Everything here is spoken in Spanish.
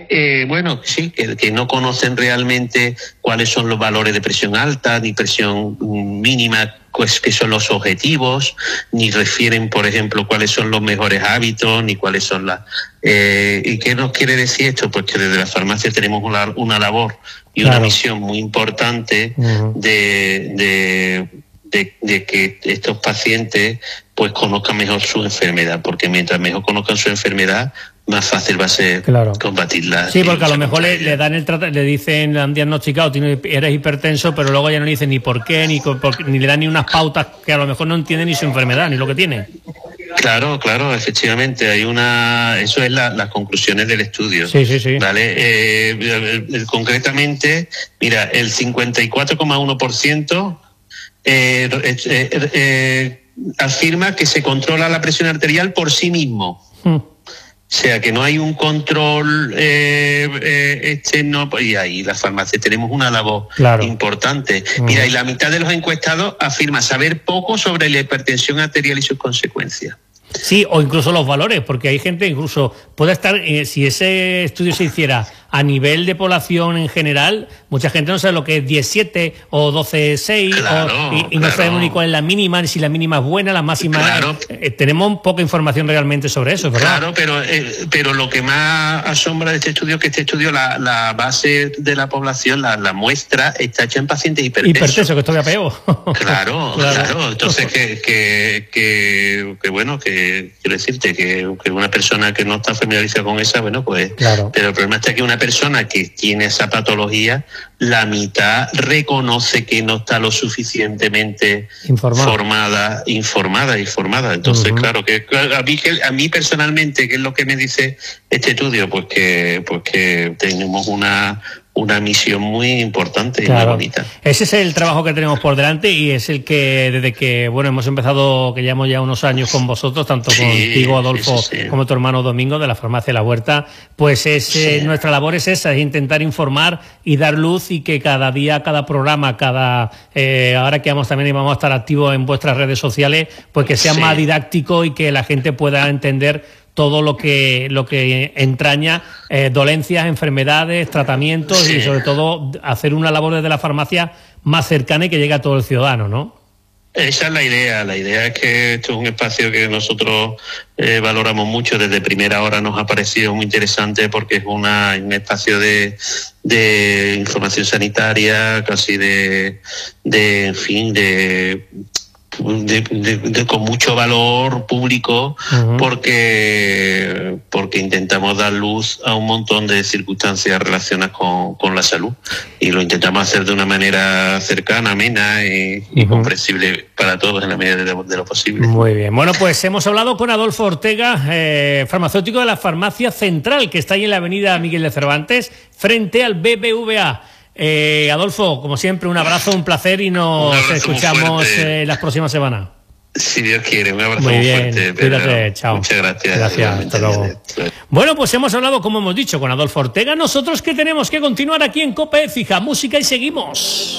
Bueno, sí, que no conocen realmente cuáles son los valores de presión alta ni presión mínima, pues que son los objetivos, ni refieren, por ejemplo, cuáles son los mejores hábitos, ni cuáles son las... ¿Y qué nos quiere decir esto? Pues que desde la farmacia tenemos una labor y una misión muy importante de que estos pacientes pues conozcan mejor su enfermedad, porque mientras mejor conozcan su enfermedad, más fácil va a ser combatirla. Sí, porque a lo mejor le dan le dicen, le han diagnosticado, eres hipertenso, pero luego ya no le dicen ni por qué, ni le dan ni unas pautas que a lo mejor no entiende ni su enfermedad, ni lo que tiene. Claro, efectivamente, hay eso es las conclusiones del estudio. Sí. ¿Vale? Concretamente, mira, el 54,1% afirma que se controla la presión arterial por sí mismo. O sea, que no hay un control externo, y ahí las farmacias tenemos una labor importante. Mira, y la mitad de los encuestados afirma saber poco sobre la hipertensión arterial y sus consecuencias. Sí, o incluso los valores, porque hay gente, incluso puede estar, si ese estudio se hiciera a nivel de población en general, mucha gente no sabe lo que es 10-7 o 12-6 y no sabemos ni cuál es la mínima, ni si la mínima es buena, la máxima tenemos poca información realmente sobre eso, ¿verdad? Claro, pero lo que más asombra de este estudio es que este estudio, la base de la población, la muestra, está hecha en pacientes hipertensos. Que esto ya peor. Claro. Entonces, que bueno, que quiero decirte que una persona que no está familiarizada con esa, bueno, pues... Pero el problema está que una persona que tiene esa patología, la mitad reconoce que no está lo suficientemente informada. Entonces, claro, a mí personalmente, ¿qué es lo que me dice este estudio? Pues que tenemos una misión muy importante y muy bonita. Ese es el trabajo que tenemos por delante y es el que desde que hemos empezado, que llevamos ya unos años con vosotros, tanto contigo, Adolfo, como tu hermano Domingo, de la Farmacia La Huerta, pues nuestra labor es esa, es intentar informar y dar luz, y que cada día, cada programa, ahora que vamos a estar activos en vuestras redes sociales, pues que sea más didáctico y que la gente pueda entender todo lo que entraña dolencias, enfermedades, tratamientos y sobre todo hacer una labor desde la farmacia más cercana y que llegue a todo el ciudadano, ¿no? Esa es la idea. La idea es que esto es un espacio que nosotros valoramos mucho. Desde primera hora nos ha parecido muy interesante porque es un espacio de información sanitaria, casi con mucho valor público, porque intentamos dar luz a un montón de circunstancias relacionadas con la salud, y lo intentamos hacer de una manera cercana, amena y comprensible para todos en la medida de lo posible. Muy bien. Bueno, pues hemos hablado con Adolfo Ortega, farmacéutico de la Farmacia Central, que está ahí en la avenida Miguel de Cervantes, frente al BBVA. Adolfo, como siempre, un abrazo, un placer, y nos escuchamos las próximas semanas. Si Dios quiere, un abrazo muy fuerte. Cuídate, chao. Muchas gracias. Hasta luego. Bueno, pues hemos hablado, como hemos dicho, con Adolfo Ortega. Nosotros que tenemos que continuar aquí en COPE, fija música y seguimos.